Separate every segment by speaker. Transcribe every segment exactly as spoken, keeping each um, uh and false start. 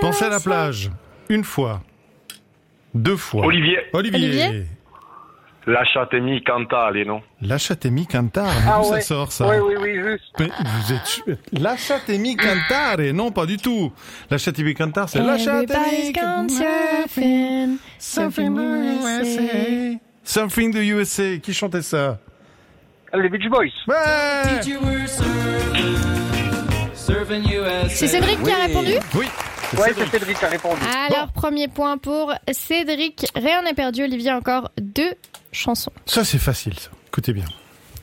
Speaker 1: Pensez à la plage. Une fois. Deux fois.
Speaker 2: Olivier.
Speaker 1: Olivier.
Speaker 3: Olivier.
Speaker 2: Lasciatemi cantare, non?
Speaker 1: Lasciatemi cantare.
Speaker 4: Ah
Speaker 1: D'où
Speaker 4: ouais.
Speaker 1: ça sort, ça?
Speaker 4: Oui, oui, oui, juste.
Speaker 1: Mais vous êtes... Lasciatemi cantare. Non, pas du tout. Lasciatemi cantare, c'est
Speaker 3: Everybody's
Speaker 1: lasciatemi
Speaker 3: gone surfing.
Speaker 1: Something to U S A. Something to U S A. Qui chantait ça?
Speaker 4: Les Beach Boys.
Speaker 1: Ouais.
Speaker 3: C'est Cédric qui a répondu?
Speaker 1: Oui. c'est
Speaker 4: Ouais,
Speaker 1: Cédric.
Speaker 4: c'est Cédric qui a répondu.
Speaker 3: Alors, premier point pour Cédric. Rien n'est perdu. Olivier, encore deux chansons.
Speaker 1: Ça, c'est facile, ça. Écoutez bien.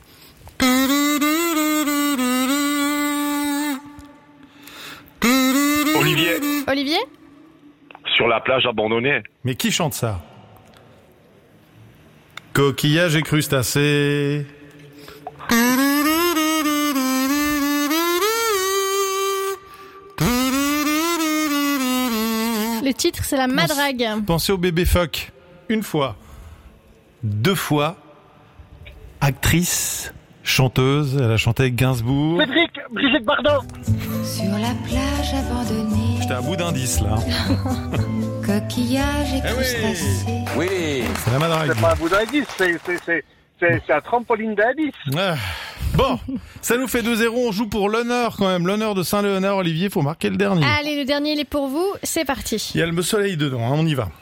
Speaker 2: Olivier.
Speaker 3: Olivier?
Speaker 2: Sur la plage abandonnée.
Speaker 1: Mais qui chante ça? Coquillage et crustacés.
Speaker 3: Le titre, c'est La Madrague.
Speaker 1: Pensez au bébé phoque. Une fois. Deux fois. Actrice. Chanteuse. Elle a chanté avec Gainsbourg.
Speaker 4: Cédric, Brigitte Bardot.
Speaker 5: Sur la plage abandonnée,
Speaker 1: J'étais à bout d'indices, là.
Speaker 5: coquillages et
Speaker 1: Eh oui.
Speaker 5: crustacés.
Speaker 6: Oui.
Speaker 1: C'est la madrague.
Speaker 4: C'est pas un bout d'indice, c'est, c'est, c'est, c'est, c'est un trampoline d'indice.
Speaker 1: Ah. Bon, ça nous fait deux zéro. On joue pour l'honneur, quand même. L'honneur de Saint-Léonard. Olivier, faut marquer le dernier.
Speaker 3: Allez, le dernier, il est pour vous. C'est parti.
Speaker 1: Il y a le soleil dedans, hein, on y va.